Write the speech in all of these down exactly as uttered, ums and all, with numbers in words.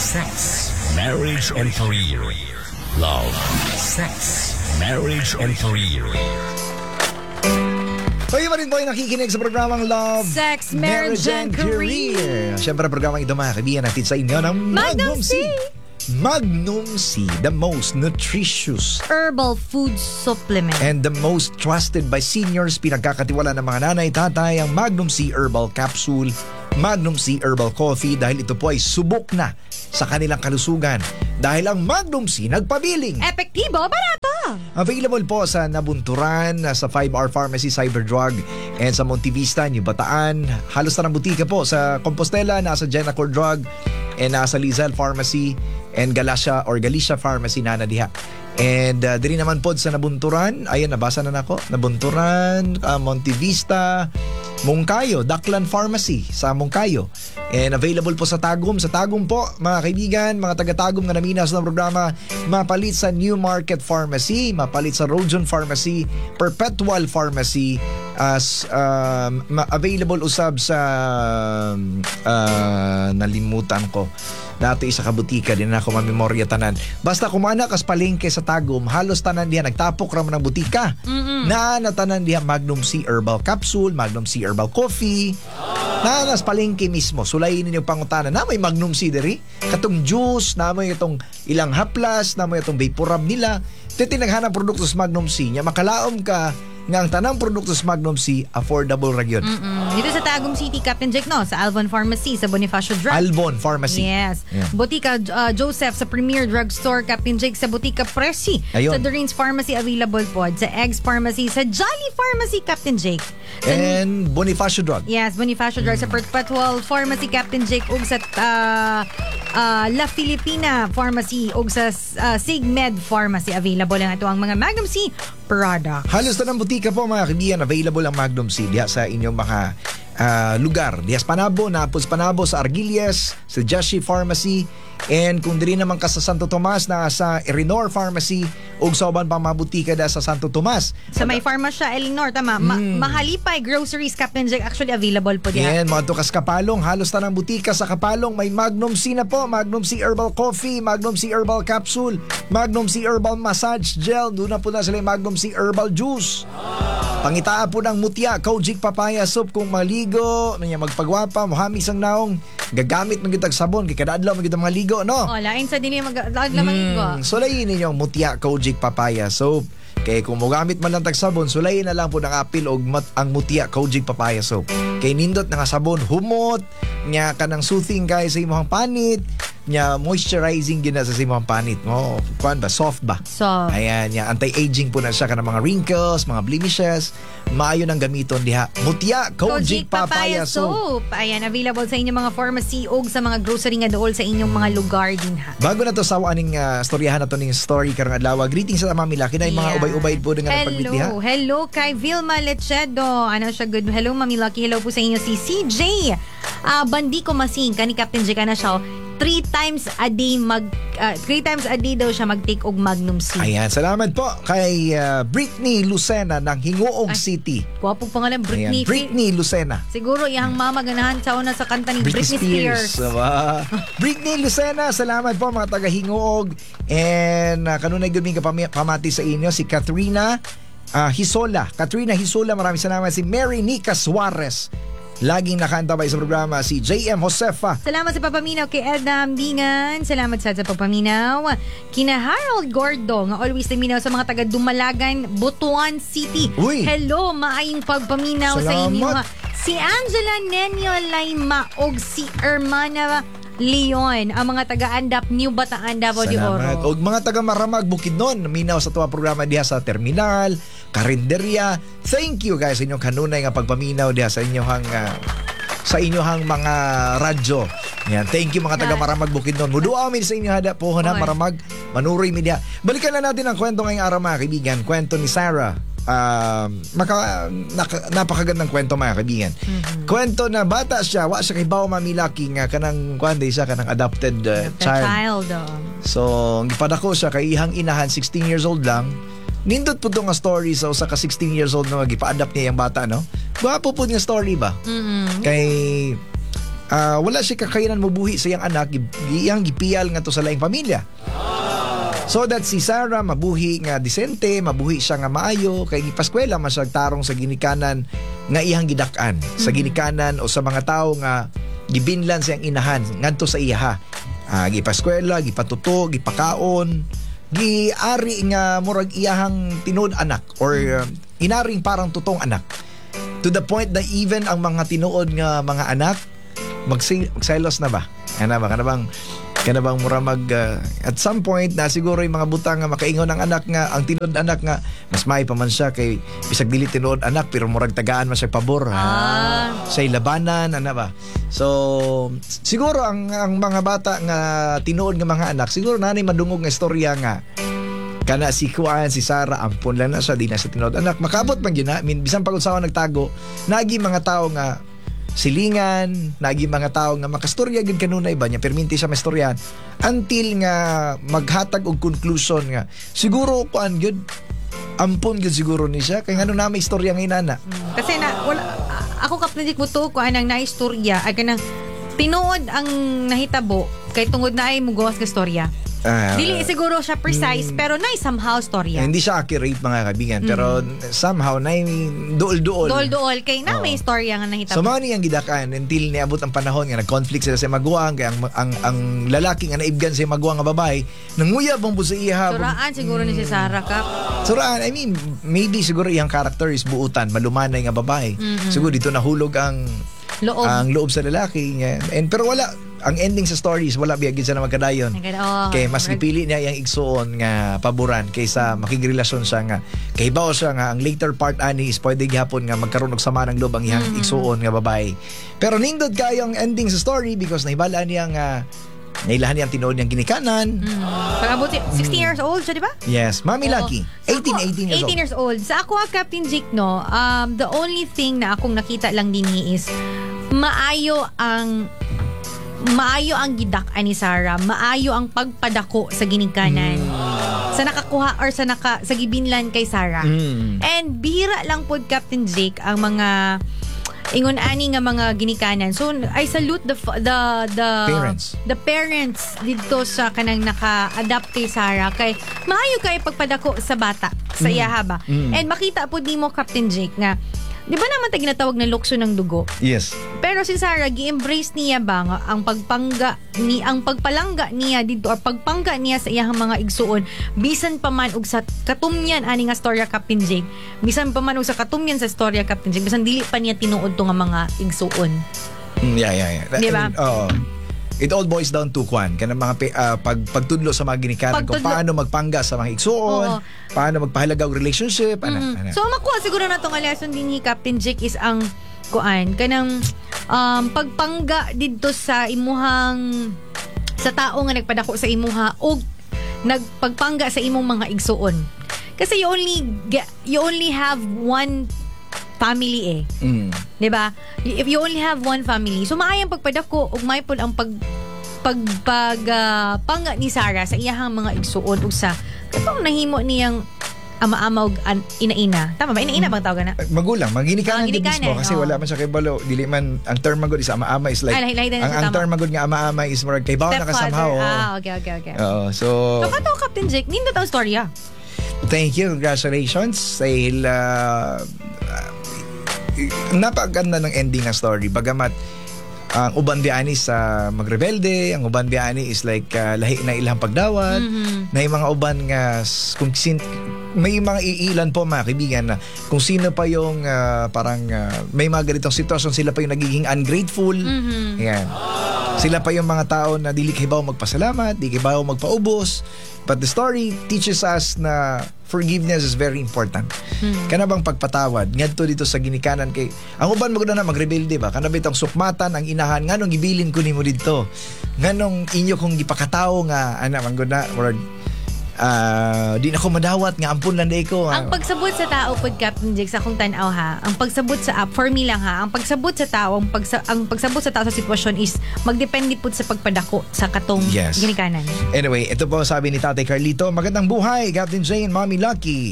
Sex, marriage and career. Love, sex, marriage and career. Kayo pa rin po ay nakikinig sa programang Love, Sex, Marriage, and Career. Siyempre, programang ito mga kaibigan natin sa inyo ng Magnum C. Magnum C, the most nutritious herbal food supplement and the most trusted by seniors. Pinagkakatiwala ng mga nanay, tatay ang Magnum C Herbal Capsule, Magnum C Herbal Coffee dahil ito po ay subok na sa kanilang kalusugan. Dahil ang Magnum C nagpabiling. epektibo, barato. Available po sa Nabunturan, sa five R Pharmacy, Cyberdrug, and sa Montevista, New Bataan. Halos na ng butika po sa Compostela, nasa Genacor Drug, and nasa Lizelle Pharmacy, and Galacia or Galicia Pharmacy na nadiha. And uh, diri naman po sa Nabunturan, ayan, nabasa na nako. Nabunturan, uh, Montevista, Mungkayo, Daklan Pharmacy sa Mungkayo. And available po sa Tagum. Sa Tagum po, mga kaibigan, mga taga-Tagum na naminaw sa programa, mapalit sa New Market Pharmacy, mapalit sa Rojon Pharmacy, Perpetual Pharmacy, as uh, available usab sa uh, nalimutan ko. Dati isa kabutika din ako mamemorya tanan. Basta kumana kas palengke sa Tagum, halos tanan diha nagtapok ra man ang butika. Mm-mm. Na natanan diha Magnum C Herbal Capsule, Magnum C Herbal Coffee. Na nas palengke mismo. Sulayin ninyo pangutana na may Magnum C diri. Katong juice, na may itong ilang haplas, na may itong Vaporub nila. Titinaghanang produkto sa Magnum C nya makalaom ka nga ang tanang produkto sa Magnum C affordable ra gyud. Dito sa Tagum City, Captain Jake, no? Sa Alvon Pharmacy, sa Bonifacio Drug. Alvon Pharmacy. Yes. Yeah. Butika uh, Joseph sa Premier Drugstore, Captain Jake, sa Butika Presi. Ayun. Sa Doreen's Pharmacy, available po. Sa Eggs Pharmacy, sa Jolly Pharmacy, Captain Jake. Sa, and Bonifacio Drug. yes, Bonifacio Drug. Mm. Sa Perpetual Pharmacy, Captain Jake. Ug sa uh, uh, La Filipina Pharmacy. Ug sa uh, Sigmed Pharmacy, available lang ito ang mga Magnum C products. Halos na ng butika po mga kaibigan, available ang Magnum C diha sa inyong mga uh, lugar. Diha sa Panabo, Napos Panabo, sa Argilies, sa Jashi Pharmacy, and kung diri naman ka sa Santo Tomas, na sa Erinor Pharmacy, ug sa uban pa mga butika da sa Santo Tomas. Sa may farmasya, Elinor, tama. Ma- Mm. Mahalipay Groceries, Captain Jack, actually available po diha. Yan, mga tukas Kapalong, halos na ng butika sa Kapalong, may Magnum C na po, Magnum C Herbal Coffee, Magnum C Herbal Capsule, Magnum C Herbal Massage Gel, doon na po na sila yung Magnum C Herbal Juice. Pangitaa po ng mutya, Kojic Papaya Soup kung maligo, niya magpagwapa, muhamis ang naong, gagamit magitag sabon, kaya kada adlaw magitag mga ligo, no? Oh, lain sa dili mag-adlaw maligo. Mm, sulayin ninyo ang mutya, Kojic Papaya Soap. Kaya kung mogamit man lang tag sabon, sulayin na lang po ng apil o mat ang mutya, Kojic Papaya Soap. Kay nindot nga sabon, humot, nya kanang soothing kay sa imong panit, nya moisturizing gina sa imong panit mo. Kuan ba, soft ba? Soft. Ayan, nya anti-aging po na siya kanang mga wrinkles, mga blemishes. Maayo nang gamiton diha. Mutya, Kojic Papaya Soap. Ayan, available sa inyong mga pharmacy o sa mga grocery nga dool sa inyong mga lugar din ha. Bago na to sa aning uh, storyahan na to ning story karong adlaw. Greetings sa Mamila kinay mga Yeah. ubay-ubay po nga Hello, nagpagbiti ha. hello kay Vilma Lechedo. Ano siya, good. Hello, Mami Lucky. Hello po sa inyo si C J. Uh, Bandi ko masing kani Captain J na siya. Three times a day mag uh, three times a day daw siya mag-take og Magnum C. Ayan, salamat po kay uh, Britney Lucena ng Hingoog Ay, City. Gwapo pangalan, Britney. Ayan, Britney Lucena. Siguro iyang mama ganahan sa una sa kanta ni Britney, Britney, Spears. Spears. Diba? Britney Lucena, salamat po mga taga Hingoog. And uh, kanunay guming kapami- pamati sa inyo si Katrina uh, Hisola. Katrina Hisola, maraming salamat. Si Mary Nica Suarez. Laging nakaantabay sa programa si J M Josefa. Salamat sa papaminaw kay Edna Ambingan. Salamat sa sa papaminaw. Kina Harold Gordo nga always naminaw sa mga taga Dumalagan, Butuan City. Uy. Hello, maayong pagpaminaw sa Salamat. inyo. ha. Si Angela Nenyo Laima og si Hermana Leon, ang mga taga-Andap, New Bataan, Davao de Salamat. Oro. O mga taga Maramag, Bukidnon, minaw sa tuwa programa diha sa Terminal, Karinderya. Thank you guys sa inyong kanunay nga pagpaminaw diha sa inyong uh, sa inyong mga radyo. Yan. Thank you mga taga Maramag, Bukidnon. Mudua amin sa inyo hada po na Oy. Maramag, Manuroy Media. Balikan na natin ang kwento ngayong araw mga kaibigan. Kwento ni Sarah. Uh, maka, naka, napakagandang kwento mga kaibigan. Mm-hmm. Kwento na bata siya, wa siya kay Bao Mamilaki nga kanang kuanday siya kanang adopted uh, The child. child. oh. So, gipadako siya kay ihang inahan sixteen years old lang. Nindot po nga story sa usa ka sixteen years old na gipa-adapt niya yung bata, no? Gwapo po nga story ba? Mm-mm. Kay ah, wala siya kakayanan mabuhi sa iyang anak, iyang gipiyal nga to sa laing pamilya. So that si Sarah mabuhi nga disente, mabuhi siya nga maayo, kay gipaskwela man siya tarong sa ginikanan nga iyang gidak-an, sa ginikanan o sa mga tao nga gibinlan sa iyang inahan ngadto sa iyaha. Ah, gipaskwela, gipatuto, gipakaon, giari nga murag iyahang tinuod anak or uh, inaring parang tutong anak. To the point na even ang mga tinuod nga mga anak magsi- magselos na ba? Ano ba? Kana bang kana bang mura mag uh, at some point na siguro yung mga butang nga makaingon ng anak nga ang tinuod anak nga mas may pa man siya kay bisag dili tinuod anak pero murag tagaan man siya pabor ha. Ah. Sa labanan ana ba. So siguro ang ang mga bata nga tinuod nga mga anak siguro nanay madungog nga istorya nga kana si Kuan si Sarah ampon lang na siya di na sa tinuod anak makabot man gyud na I mean bisan pagod sa nagtago nagi mga tao nga silingan, nagi mga tao nga makastorya gid kanunay ba niya perminti siya maistoryan until nga maghatag og conclusion nga siguro kuan gyud ampon gyud siguro ni siya kay ngano na may istorya nga inana. Kasi na wala ako kapnidik mo to ko anang naistorya ay kanang tinuod ang nahitabo kay tungod na ay mugawas nga storya. Ah, Dili siguro siya precise pero na somehow storya. hindi siya accurate mga kaibigan pero somehow na duol-duol. Dool-dool kay na may storya nga nahitabo. So mao ni ang gidakan until niabot ang panahon nga nag-conflict sila sa maguwang kay ang ang, ang lalaki nga naibgan sa maguwang nga babae nanguyab ang busa iya. Suraan siguro ni si Sarah Kap. Suraan, I mean maybe siguro iyang character is buutan malumanay nga babae. Siguro dito nahulog ang Loob. ang loob sa lalaki nga. And pero wala ang ending sa stories wala biyag sa na magkadayon. Oh, Kay mas gipili niya iyang igsuon nga paboran kaysa makigrelasyon siya nga kay bawo siya nga ang later part ani is pwede gihapon nga magkaroon og sama ng loob ang iyang Mm-hmm. igsuon nga babae. Pero nindot kayo ang ending sa story because nahibala niya nga nailahan niya ang tinuod niyang ginikanan. Mm. Pag-abot si sixteen years old siya, di ba? Yes, Mami Oo. Lucky. Sa eighteen, ako- eighteen years eighteen old. years old. Sa ako, Captain Jake, no, um, the only thing na akong nakita lang din is maayo ang maayo ang gidak-an ni Sarah, maayo ang pagpadako sa ginikanan. Sa nakakuha or sa naka sa gibinlan kay Sarah. Mm. And bihira lang pod Captain Jake ang mga ingon ani nga mga ginikanan. So I salute the f- the the Parents. the parents dito sa kanang naka-adapt kay Sarah kay maayo kay pagpadako sa bata sa iyaha ba. Mm. And makita pod nimo Captain Jake nga di ba naman ta ginatawag na lukso ng dugo? Yes. Pero si Sarah gi-embrace niya ba nga ang pagpangga ni ang pagpalangga niya dito or pagpangga niya sa iyang mga igsuon bisan pa man og sa katumyan ani nga storya Captain Jake bisan pa man og sa katumyan sa storya Captain Jake bisan dili pa niya tinuod to nga mga igsuon. Mm, yeah, yeah, yeah. Di ba? Oo. It all boils down to kwan kana mga pe- ah, pag pagtudlo sa mga ginikanan kung Pagtudlo. paano magpangga sa mga igsuon, Oo. paano magpahalaga og relationship, ana, Mm. ana. So makuha siguro na tong lesson din ni Captain Jake is ang kuan kanang um, pagpangga didto sa imuhang sa tao nga nagpadako sa imuha og nagpagpangga sa imong mga igsuon. Kasi you only get, you only have one family eh. Mm. 'Di ba? If you only have one family, so maayang pagpadako ug may pud ang pag pag pag ah, pangga ni Sarah sa iyahang mga igsuon ug sa katong nahimo niyang ama-ama ug an- ina-ina. Tama ba? Ina-ina bang tawag na? Magulang, Ah, maginikanan din ginikanan, mismo kasi oo. wala man siya kay balo, dili man ang term magud is ama-ama is like Ay, lahi-lahi din ang, siya, ang tama. term magud nga ama-ama is more kay bawo na ka somehow. oo. Ah, okay, okay, okay. Oo, so So, kato, Captain Jake, nindot ang storya. thank you, congratulations dahil uh, napaganda ng ending ng story bagamat ang uban biani sa magrebelde, ang uban biani is like uh, lahi na ilang pagdawat, Mhm. na yung mga uban nga s- kung sin, may mga iilan po mga kaibigan na kung sino pa yung uh, parang uh, may mga ganitong sitwasyon sila pa yung nagiging ungrateful. Mhm. Yan. Sila pa yung mga tao na dili kibaw magpasalamat, di kibaw magpaubos. But the story teaches us na forgiveness is very important. Hmm. Kana bang pagpatawad ngadto dito sa ginikanan kay ang uban magud na magrebelde ba kana bitang sukmatan ang inahan nganong gibilin ko nimo didto nganong inyo kong gipakatawo nga ana manggod na murag ah, di na ko madawat nga ampun lang day ko. Ang pagsabot sa tao pod Captain Jake sa akong tan-aw ha. Ang pagsabot sa app for me lang ha. Ang pagsabot sa tao, ang, pagsa, ang pagsabot sa tao sa sitwasyon is magdepende pod sa pagpadako sa katong Yes. ginikanan. Anyway, ito po sabi ni Tatay Carlito, magandang buhay, Captain Jane, Mommy Lucky.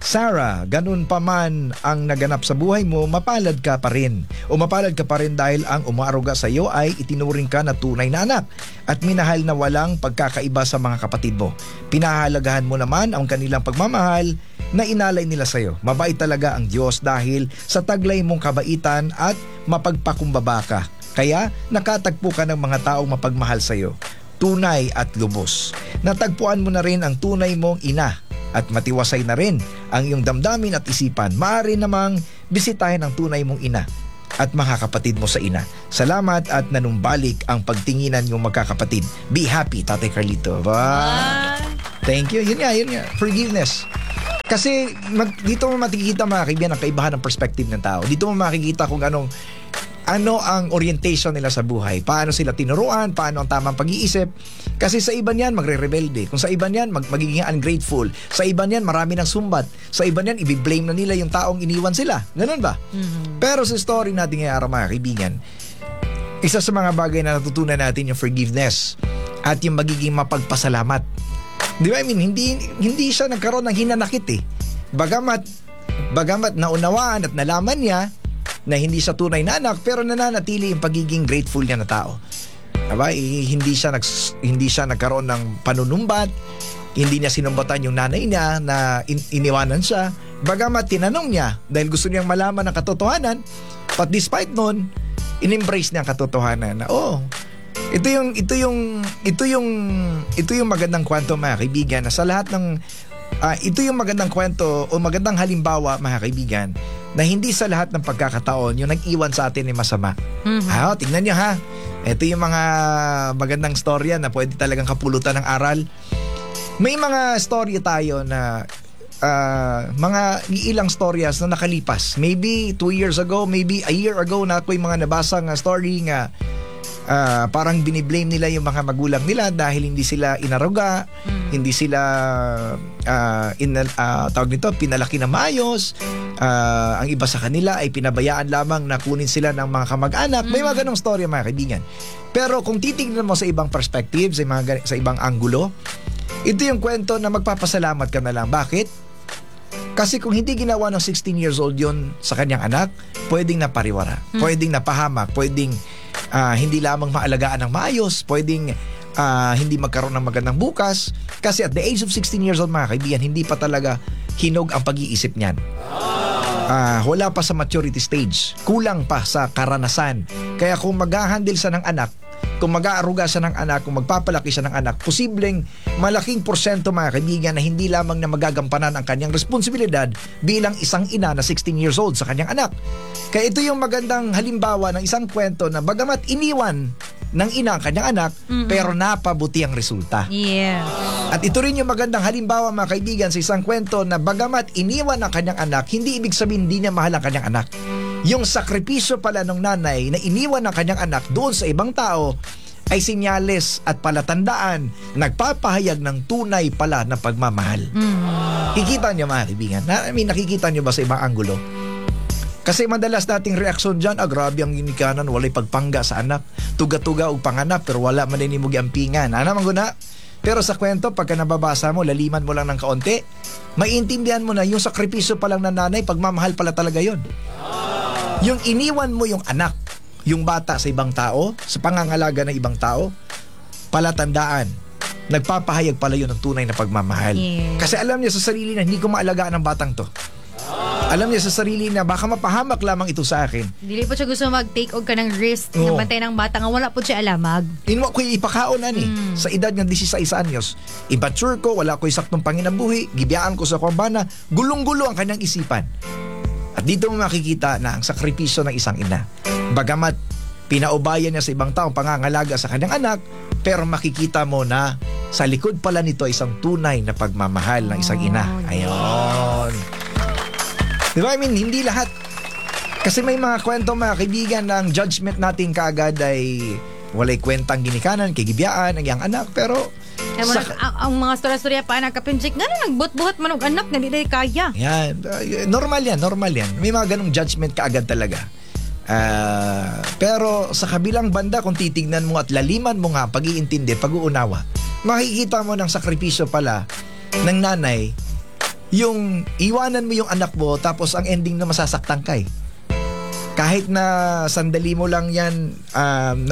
Sarah, ganun pa man ang naganap sa buhay mo, mapalad ka pa rin. O mapalad ka pa rin dahil ang umaaruga sa iyo ay itinuring ka na tunay na anak at minahal na walang pagkakaiba sa mga kapatid mo. Pinahalagahan mo naman ang kanilang pagmamahal na inalay nila sa iyo. Mabait talaga ang Diyos dahil sa taglay mong kabaitan at mapagpakumbaba ka. Kaya nakatagpo ka ng mga taong mapagmahal sa iyo. Tunay at lubos. Natagpuan mo na rin ang tunay mong ina at matiwasay na rin ang iyong damdamin at isipan. Maaari namang bisitahin ang tunay mong ina at mga kapatid mo sa ina. Salamat at nanumbalik ang pagtinginan yung magkakapatid. Be happy, Tatay Carlito. Wow. Thank you. Yun nga, yun nga. Forgiveness. Kasi mag, dito mo makikita mga kaibigan ang kaibahan ng perspective ng tao. Dito mo makikita kung anong ano ang orientation nila sa buhay. Paano sila tinuruan, paano ang tamang pag-iisip. Kasi sa iba niyan, magre-rebelde. Kung sa iba niyan, mag- magiging ungrateful. Sa iba niyan, marami ng sumbat. Sa iba niyan, i-blame na nila yung taong iniwan sila. Ganun ba? Mm-hmm. Pero sa story natin ngayong araw mga kaibigan, isa sa mga bagay na natutunan natin yung forgiveness at yung magiging mapagpasalamat. Di ba? I mean, hindi, hindi siya nagkaroon ng hinanakit eh. Bagamat, bagamat naunawaan at nalaman niya na hindi siya tunay na anak, pero nananatili yung pagiging grateful niya na tao. Diba? Eh, hindi siya nag, hindi siya nagkaroon ng panunumbat, hindi niya sinumbatan yung nanay niya na in, iniwanan siya. Bagamat tinanong niya dahil gusto niyang malaman ang katotohanan, but despite nun, in-embrace niya ang katotohanan na oh, ito yung ito yung ito yung ito yung magandang kwento mga kaibigan na sa lahat ng uh, ito yung magandang kwento o magandang halimbawa mga kaibigan na hindi sa lahat ng pagkakataon yung nag-iwan sa atin ay masama. Mm-hmm. Ah, tingnan niyo ha. Ito yung mga magandang storya na pwede talagang kapulutan ng aral. May mga storya tayo na uh, mga ilang storyas na nakalipas. Maybe two years ago, maybe a year ago na ako yung mga nabasang story nga Uh, parang biniblame nila yung mga magulang nila dahil hindi sila inaruga, mm. hindi sila uh, in, uh, tawag nito, pinalaki na maayos. Uh, ang iba sa kanila ay pinabayaan lamang na kunin sila ng mga kamag-anak. Mm. May mga ganong story mga kaibigan. Pero kung titignan mo sa ibang perspective, sa, mga, sa ibang anggulo, ito yung kwento na magpapasalamat ka na lang. Bakit? Kasi kung hindi ginawa ng sixteen years old yun sa kanyang anak, pwedeng napariwara, mm. pwedeng napahamak, pwedeng Uh, hindi lamang maalagaan ng maayos, pwedeng uh, hindi magkaroon ng magandang bukas. Kasi at the age of sixteen years old mga kaibigan, hindi pa talaga hinog ang pag-iisip niyan. Uh, wala pa sa maturity stage, kulang pa sa karanasan. Kaya kung mag-handle siya ng anak, kung mag-aaruga siya ng anak, kung magpapalaki siya ng anak, posibleng malaking porsyento mga kaibigan na hindi lamang na magagampanan ang kanyang responsibilidad bilang isang ina na sixteen years old sa kanyang anak. Kaya ito yung magandang halimbawa ng isang kwento na bagamat iniwan ng ina ang kanyang anak, mm-hmm. pero napabuti ang resulta. Yeah. At ito rin yung magandang halimbawa mga kaibigan sa isang kwento na bagamat iniwan ang kanyang anak, hindi ibig sabihin hindi niya mahal ang kanyang anak. Yung sakripisyo pala ng nanay na iniwan ng kanyang anak doon sa ibang tao ay sinyales at palatandaan, nagpapahayag ng tunay pala na pagmamahal. Mm. Kikita niyo mga kaibigan? Na, I mean, nakikita niyo ba sa ibang anggulo? Kasi madalas nating reaksyon dyan, ah, grabe ang ginikanan, walay pagpangga sa anak, tuga-tuga o panganak, pero wala man din imugi ampingan. Ano man guna? Pero sa kwento, pagka nababasa mo, laliman mo lang ng kaunti, maiintindihan mo na yung sakripisyo pa lang ng nanay, pagmamahal pala talaga yon. Yung iniwan mo yung anak, yung bata sa ibang tao, sa pangangalaga ng ibang tao, palatandaan, nagpapahayag pala yun ng tunay na pagmamahal. Yeah. Kasi alam niya sa sarili na hindi ko maalagaan ang batang to. Alam niya sa sarili na baka mapahamak lamang ito sa akin. Dili po siya gusto mag-take og ka ng risk oh. ng bantay ng bata nga wala po siya alamag. Inwa ko ipakaon ani mm. sa edad ng sixteen anyos. Immature ko, wala ko saktong panginabuhi, gibiyaan ko sa kumbana, gulong-gulo ang kanyang isipan. At dito mo makikita na ang sakripisyo ng isang ina. Bagamat pinaubayan niya sa ibang tao pangangalaga sa kanyang anak, pero makikita mo na sa likod pala nito isang tunay na pagmamahal ng isang ina. Ayon. Diba? I mean, hindi lahat. Kasi may mga kwento mga kaibigan ng judgment natin kaagad ay walay kwentang ginikanan, kigibiyaan, ang iyang anak. Pero ay, sa, ang, ang mga storya-storya pa anak kapinjik, nga na nagbut-buhat manog anak na di na kaya. Yan. Uh, normal yan, normal yan. May mga ganong judgment kaagad talaga. Uh, pero sa kabilang banda, kung titignan mo at laliman mo nga pag-iintindi, pag-uunawa, makikita mo ng sakripisyo pala ng nanay yung iwanan mo yung anak mo tapos ang ending na masasaktan ka eh. Kahit na sandali mo lang yan um,